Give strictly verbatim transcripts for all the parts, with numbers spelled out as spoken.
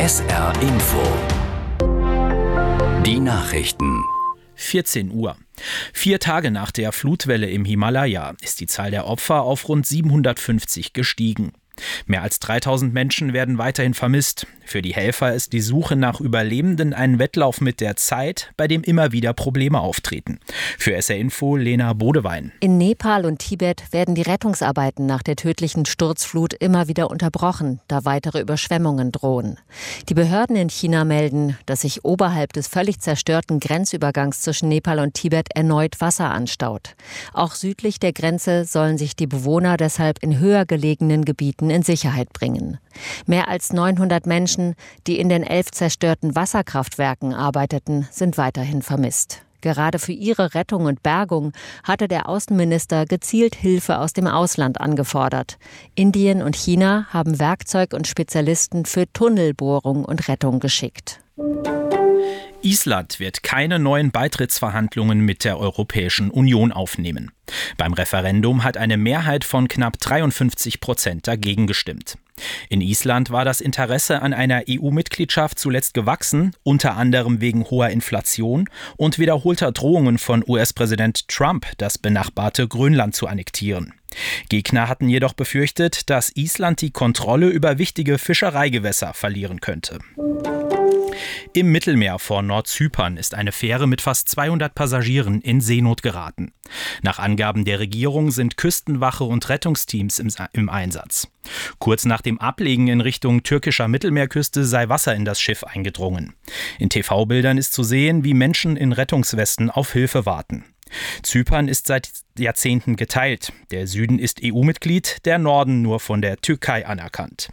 S R Info. Die Nachrichten. vierzehn Uhr. Vier Tage nach der Flutwelle im Himalaya ist die Zahl der Opfer auf rund siebenhundertfünfzig gestiegen. Mehr als dreitausend Menschen werden weiterhin vermisst. Für die Helfer ist die Suche nach Überlebenden ein Wettlauf mit der Zeit, bei dem immer wieder Probleme auftreten. Für S R Info Lena Bodewein. In Nepal und Tibet werden die Rettungsarbeiten nach der tödlichen Sturzflut immer wieder unterbrochen, da weitere Überschwemmungen drohen. Die Behörden in China melden, dass sich oberhalb des völlig zerstörten Grenzübergangs zwischen Nepal und Tibet erneut Wasser anstaut. Auch südlich der Grenze sollen sich die Bewohner deshalb in höher gelegenen Gebieten in Sicherheit bringen. Mehr als neunhundert Menschen, die in den elf zerstörten Wasserkraftwerken arbeiteten, sind weiterhin vermisst. Gerade für ihre Rettung und Bergung hatte der Außenminister gezielt Hilfe aus dem Ausland angefordert. Indien und China haben Werkzeug und Spezialisten für Tunnelbohrung und Rettung geschickt. Island wird keine neuen Beitrittsverhandlungen mit der Europäischen Union aufnehmen. Beim Referendum hat eine Mehrheit von knapp dreiundfünfzig Prozent dagegen gestimmt. In Island war das Interesse an einer E U-Mitgliedschaft zuletzt gewachsen, unter anderem wegen hoher Inflation und wiederholter Drohungen von U S-Präsident Trump, das benachbarte Grönland zu annektieren. Gegner hatten jedoch befürchtet, dass Island die Kontrolle über wichtige Fischereigewässer verlieren könnte. Im Mittelmeer vor Nordzypern ist eine Fähre mit fast zweihundert Passagieren in Seenot geraten. Nach Angaben der Regierung sind Küstenwache und Rettungsteams im, im Einsatz. Kurz nach dem Ablegen in Richtung türkischer Mittelmeerküste sei Wasser in das Schiff eingedrungen. In T V-Bildern ist zu sehen, wie Menschen in Rettungswesten auf Hilfe warten. Zypern ist seit Jahrzehnten geteilt. Der Süden ist E U-Mitglied, der Norden nur von der Türkei anerkannt.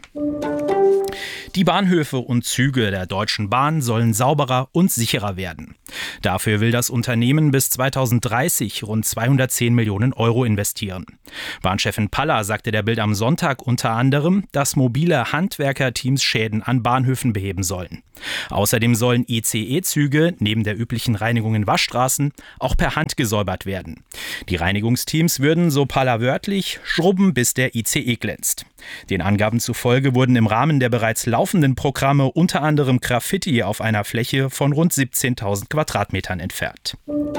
Die Bahnhöfe und Züge der Deutschen Bahn sollen sauberer und sicherer werden. Dafür will das Unternehmen bis zweitausenddreißig rund zweihundertzehn Millionen Euro investieren. Bahnchefin Paller sagte der Bild am Sonntag unter anderem, dass mobile Handwerkerteams Schäden an Bahnhöfen beheben sollen. Außerdem sollen I C E-Züge neben der üblichen Reinigung in Waschstraßen auch per Hand gesäubert werden. Die Reinigungsteams würden, so Paller wörtlich, schrubben, bis der I C E glänzt. Den Angaben zufolge wurden im Rahmen der bereits laufenden Programme unter anderem Graffiti auf einer Fläche von rund siebzehntausend Quadratmetern entfernt.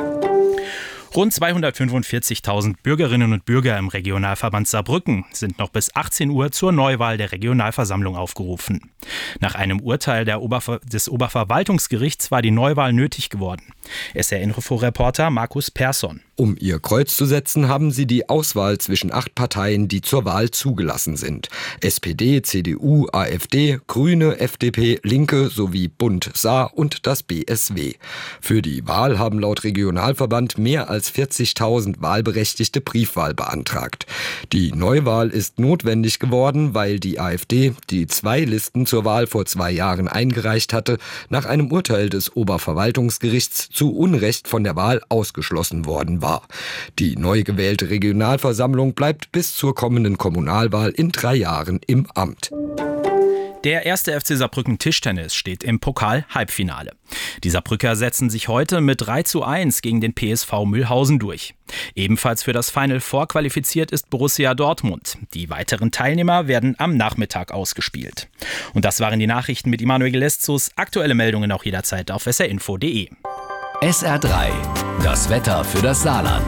Rund zweihundertfünfundvierzigtausend Bürgerinnen und Bürger im Regionalverband Saarbrücken sind noch bis achtzehn Uhr zur Neuwahl der Regionalversammlung aufgerufen. Nach einem Urteil der Oberver- des Oberverwaltungsgerichts war die Neuwahl nötig geworden. S R Info-Reporter Markus Persson. Um ihr Kreuz zu setzen, haben sie die Auswahl zwischen acht Parteien, die zur Wahl zugelassen sind. S P D, C D U, A f D, Grüne, F D P, Linke sowie Bund, Saar und das B S W. Für die Wahl haben laut Regionalverband mehr als vierzigtausend Wahlberechtigte Briefwahl beantragt. Die Neuwahl ist notwendig geworden, weil die A f D, die zwei Listen zur Wahl vor zwei Jahren eingereicht hatte, nach einem Urteil des Oberverwaltungsgerichts zu Unrecht von der Wahl ausgeschlossen worden war. Die neu gewählte Regionalversammlung bleibt bis zur kommenden Kommunalwahl in drei Jahren im Amt. Der erste F C Saarbrücken Tischtennis steht im Pokal-Halbfinale. Die Saarbrücker setzen sich heute mit drei zu eins gegen den P S V Mühlhausen durch. Ebenfalls für das Final Four qualifiziert ist Borussia Dortmund. Die weiteren Teilnehmer werden am Nachmittag ausgespielt. Und das waren die Nachrichten mit Immanuel Geleszus. Aktuelle Meldungen auch jederzeit auf s r info punkt d e. S R drei. Das Wetter für das Saarland.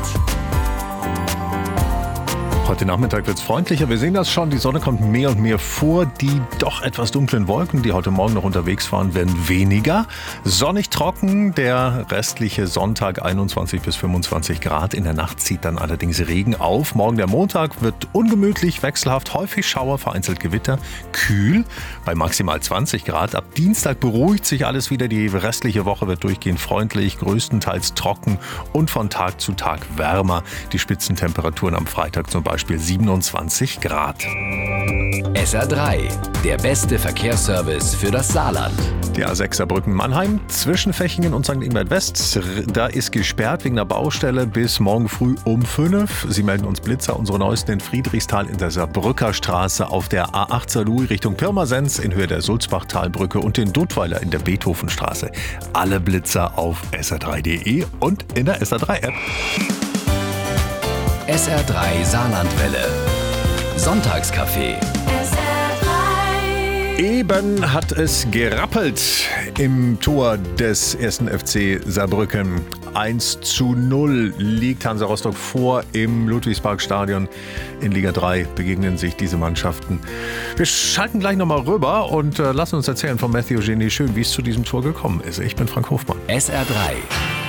Heute Nachmittag wird es freundlicher. Wir sehen das schon. Die Sonne kommt mehr und mehr vor. Die doch etwas dunklen Wolken, die heute Morgen noch unterwegs waren, werden weniger. Sonnig trocken. Der restliche Sonntag einundzwanzig bis fünfundzwanzig Grad. In der Nacht zieht dann allerdings Regen auf. Morgen der Montag wird ungemütlich, wechselhaft, häufig Schauer, vereinzelt Gewitter. Kühl bei maximal zwanzig Grad. Ab Dienstag beruhigt sich alles wieder. Die restliche Woche wird durchgehend freundlich, größtenteils trocken und von Tag zu Tag wärmer. Die Spitzentemperaturen am Freitag zum Beispiel siebenundzwanzig Grad. S R drei, der beste Verkehrsservice für das Saarland. Die A sechs Saarbrücken-Mannheim zwischen Fechingen und Sankt Ingbert West. Da ist gesperrt wegen einer Baustelle bis morgen früh um fünf. Sie melden uns Blitzer. Unsere neuesten in Friedrichsthal in der Saarbrücker Straße, auf der A acht Saarlouis Richtung Pirmasens in Höhe der Sulzbachtalbrücke und den Duttweiler in der Beethovenstraße. Alle Blitzer auf s r drei punkt d e und in der S R drei App. S R drei Saarlandwelle. Sonntagscafé. S R drei Eben hat es gerappelt im Tor des ersten F C Saarbrücken. eins zu null liegt Hansa Rostock vor im Ludwigsparkstadion. In Liga drei begegnen sich diese Mannschaften. Wir schalten gleich nochmal rüber und äh, lassen uns erzählen von Matthew Genie Schön, wie es zu diesem Tor gekommen ist. Ich bin Frank Hofmann. S R drei.